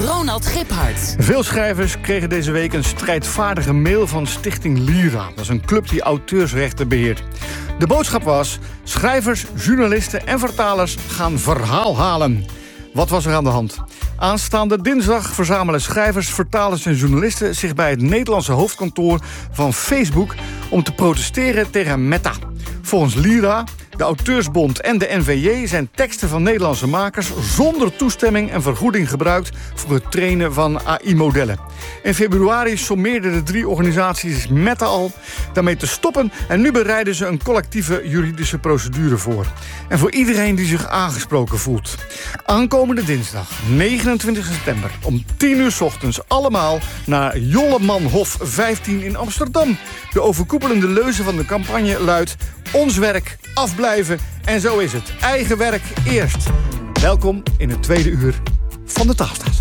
Ronald Giphart. Veel schrijvers kregen deze week een strijdvaardige mail van Stichting Lyra. Dat is een club die auteursrechten beheert. De boodschap was: schrijvers, journalisten en vertalers gaan verhaal halen. Wat was er aan de hand? Aanstaande dinsdag verzamelen schrijvers, vertalers en journalisten zich bij het Nederlandse hoofdkantoor van Facebook om te protesteren tegen Meta. Volgens Lyra, de Auteursbond en de NVJ zijn teksten van Nederlandse makers zonder toestemming en vergoeding gebruikt voor het trainen van AI-modellen. In februari sommeerden de 3 organisaties Meta al daarmee te stoppen en nu bereiden ze een collectieve juridische procedure voor. En voor iedereen die zich aangesproken voelt. Aankomende dinsdag, 29 september, om 10 uur 's ochtends allemaal naar Jollemanhof 15 in Amsterdam. De overkoepelende leuze van de campagne luidt: ons werk afblijven en zo is het. Eigen werk eerst. Welkom in het tweede uur van de Taalstaat.